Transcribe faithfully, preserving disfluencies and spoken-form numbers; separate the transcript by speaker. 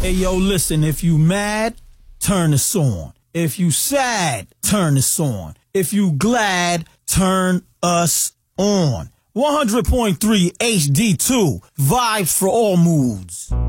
Speaker 1: Hey, yo, listen, if you mad, turn this on. If you sad, turn this on. If you glad, turn us on. one hundred point three H D two, vibes for all moods.